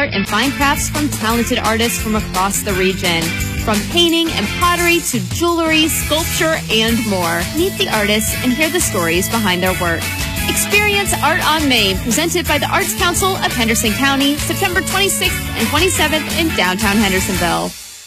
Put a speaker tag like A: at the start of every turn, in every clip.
A: art and fine crafts from talented artists from across the region. From painting and pottery to jewelry, sculpture, and more. Meet the artists and hear the stories behind their work. Experience Art on Main, presented by the Arts Council of Henderson County, September 26th and 27th in downtown Hendersonville.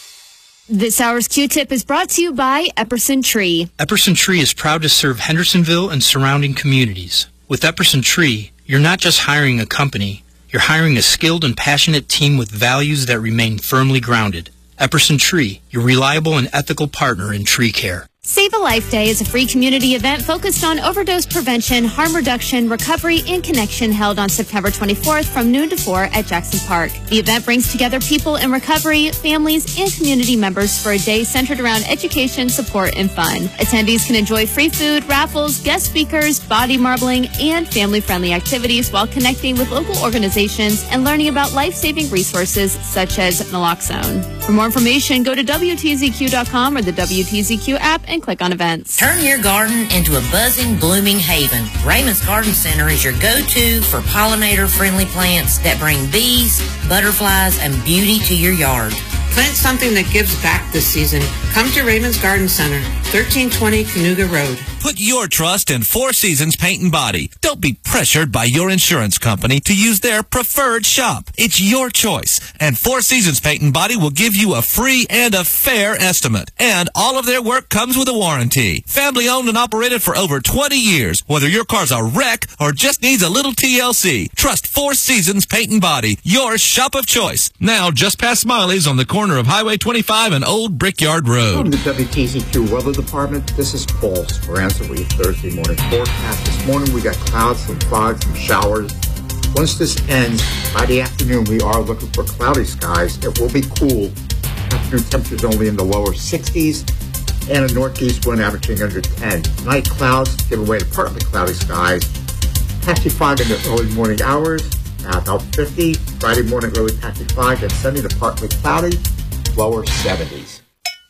A: This hour's Q-Tip is brought to you by Epperson Tree.
B: Epperson Tree is proud to serve Hendersonville and surrounding communities. With Epperson Tree, you're not just hiring a company, you're hiring a skilled and passionate team with values that remain firmly grounded. Epperson Tree, your reliable and ethical partner in tree care.
A: Save a Life Day is a free community event focused on overdose prevention, harm reduction, recovery, and connection held on September 24th from noon to 4 at Jackson Park. The event brings together people in recovery, families, and community members for a day centered around education, support, and fun. Attendees can enjoy free food, raffles, guest speakers, body marbling, and family-friendly activities while connecting with local organizations and learning about life-saving resources such as naloxone. For more information, go to WTZQ.com or the WTZQ app and click on events.
C: Turn your garden into a buzzing, blooming haven. Raymond's Garden Center is your go-to for pollinator-friendly plants that bring bees, butterflies, and beauty to your yard.
D: Plant something that gives back this season. Come to Raymond's Garden Center, 1320 Cayuga Road.
E: Put your trust in Four Seasons Paint and Body. Don't be pressured by your insurance company to use their preferred shop. It's your choice, and Four Seasons Paint and Body will give you a free and a fair estimate. And all of their work comes with a warranty. Family owned and operated for over 20 years. Whether your car's a wreck or just needs a little TLC, trust Four Seasons Paint and Body, your shop of choice. Now just past Smiley's on the corner of Highway 25 and Old Brickyard Road.
F: Welcome to WTZQ Weather Department. This is Paul Speranza with your Thursday morning forecast. This morning we got clouds, some fog, some showers. Once this ends, by the afternoon we are looking for cloudy skies. It will be cool. Afternoon temperatures only in the lower 60s and a northeast wind averaging under 10. Night clouds give way to partly cloudy skies. Patchy fog in the early morning hours, about 50. Friday morning early patchy fog, and Sunday to partly cloudy, lower 70s.